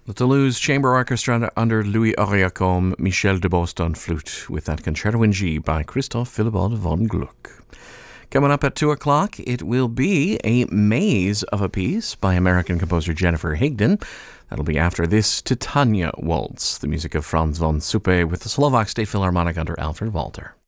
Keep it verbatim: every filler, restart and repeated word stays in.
The Toulouse Chamber Orchestra under Louis Oriacom, Michel de Boston flute with that Concerto in G by Christoph Willibald von Gluck. Coming up at two o'clock, it will be a maze of a piece by American composer Jennifer Higdon. That'll be after this Titania Waltz, the music of Franz von Suppe with the Slovak State Philharmonic under Alfred Walter.